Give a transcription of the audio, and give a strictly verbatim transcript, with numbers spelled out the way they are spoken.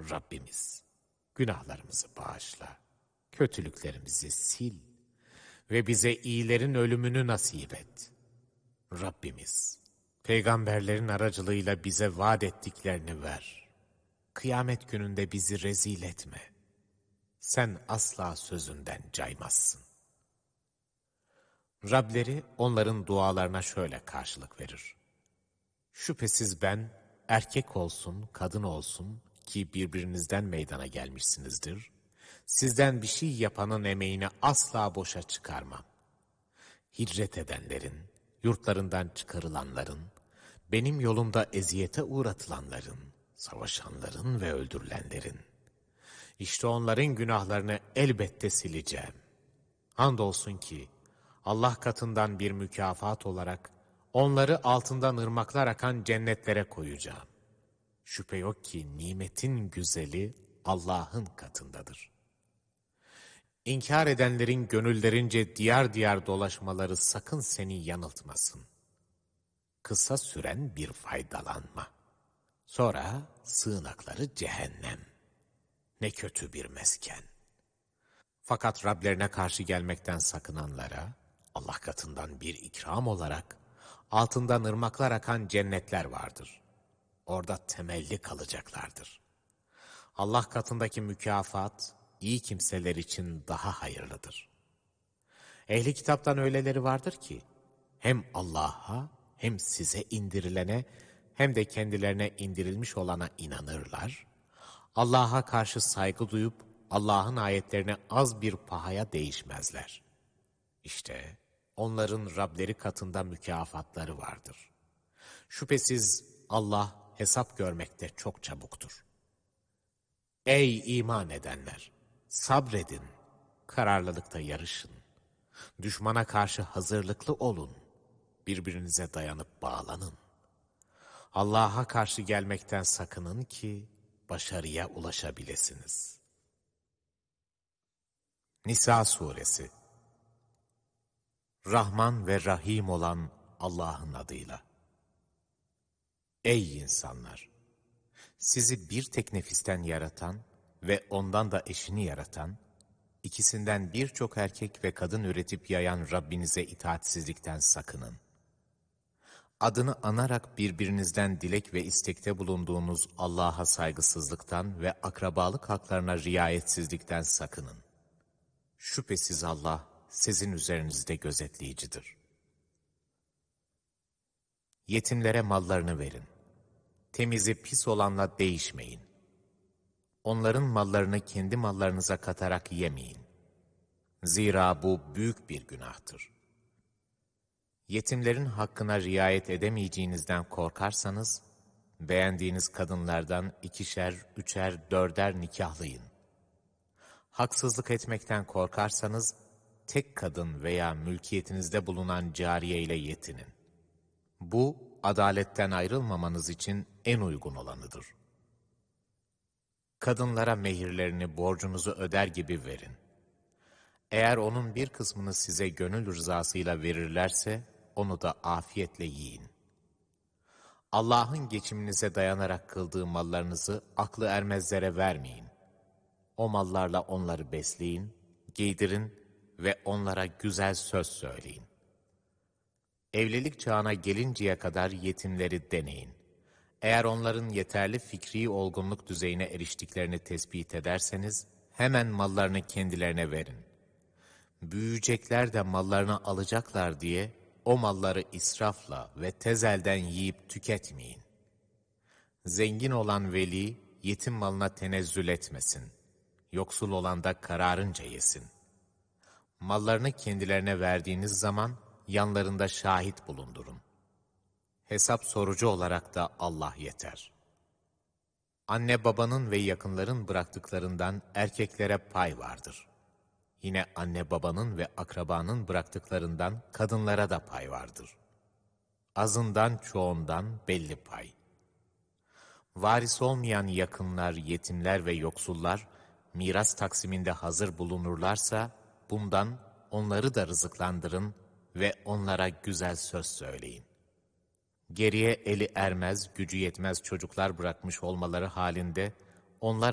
Rabbimiz, günahlarımızı bağışla, kötülüklerimizi sil ve bize iyilerin ölümünü nasip et. Rabbimiz, peygamberlerin aracılığıyla bize vaat ettiklerini ver. Kıyamet gününde bizi rezil etme. Sen asla sözünden caymazsın. Rableri onların dualarına şöyle karşılık verir. Şüphesiz ben, erkek olsun, kadın olsun ki birbirinizden meydana gelmişsinizdir, sizden bir şey yapanın emeğini asla boşa çıkarmam. Hicret edenlerin, yurtlarından çıkarılanların, benim yolumda eziyete uğratılanların, savaşanların ve öldürülenlerin, İşte onların günahlarını elbette sileceğim. Andolsun ki Allah katından bir mükafat olarak onları altından ırmaklar akan cennetlere koyacağım. Şüphe yok ki nimetin güzeli Allah'ın katındadır. İnkar edenlerin gönüllerince diyar diyar dolaşmaları sakın seni yanıltmasın. Kısa süren bir faydalanma. Sonra sığınakları cehennem. Ne kötü bir mesken. Fakat Rablerine karşı gelmekten sakınanlara, Allah katından bir ikram olarak, altından ırmaklar akan cennetler vardır. Orada temelli kalacaklardır. Allah katındaki mükafat, iyi kimseler için daha hayırlıdır. Ehli kitaptan öyleleri vardır ki, hem Allah'a hem size indirilene, hem de kendilerine indirilmiş olana inanırlar, Allah'a karşı saygı duyup, Allah'ın ayetlerine az bir pahaya değişmezler. İşte onların Rableri katında mükafatları vardır. Şüphesiz Allah hesap görmekte çok çabuktur. Ey iman edenler! Sabredin, kararlılıkta yarışın. Düşmana karşı hazırlıklı olun, birbirinize dayanıp bağlanın. Allah'a karşı gelmekten sakının ki başarıya ulaşabilirsiniz. Nisa Suresi. Rahman ve Rahim olan Allah'ın adıyla. Ey insanlar! Sizi bir tek nefisten yaratan ve ondan da eşini yaratan, ikisinden birçok erkek ve kadın üretip yayan Rabbinize itaatsizlikten sakının. Adını anarak birbirinizden dilek ve istekte bulunduğunuz Allah'a saygısızlıktan ve akrabalık haklarına riayetsizlikten sakının. Şüphesiz Allah sizin üzerinizde gözetleyicidir. Yetimlere mallarını verin. Temizi pis olanla değişmeyin. Onların mallarını kendi mallarınıza katarak yemeyin. Zira bu büyük bir günahtır. Yetimlerin hakkına riayet edemeyeceğinizden korkarsanız, beğendiğiniz kadınlardan ikişer, üçer, dörder nikahlayın. Haksızlık etmekten korkarsanız, tek kadın veya mülkiyetinizde bulunan cariye ile yetinin. Bu, adaletten ayrılmamanız için en uygun olanıdır. Kadınlara mehirlerini borcunuzu öder gibi verin. Eğer onun bir kısmını size gönül rızasıyla verirlerse, onu da afiyetle yiyin. Allah'ın geçiminize dayanarak kıldığı mallarınızı aklı ermezlere vermeyin. O mallarla onları besleyin, giydirin ve onlara güzel söz söyleyin. Evlilik çağına gelinceye kadar yetimleri deneyin. Eğer onların yeterli fikri olgunluk düzeyine eriştiklerini tespit ederseniz, hemen mallarını kendilerine verin. Büyüyecekler de mallarını alacaklar diye, o malları israfla ve tez elden yiyip tüketmeyin. Zengin olan veli, yetim malına tenezzül etmesin. Yoksul olan da kararınca yesin. Mallarını kendilerine verdiğiniz zaman, yanlarında şahit bulundurun. Hesap sorucu olarak da Allah yeter. Anne babanın ve yakınların bıraktıklarından erkeklere pay vardır. Yine anne babanın ve akrabanın bıraktıklarından kadınlara da pay vardır. Azından çoğundan belli pay. Varis olmayan yakınlar, yetimler ve yoksullar, miras taksiminde hazır bulunurlarsa, bundan onları da rızıklandırın ve onlara güzel söz söyleyin. Geriye eli ermez, gücü yetmez çocuklar bırakmış olmaları halinde, onlar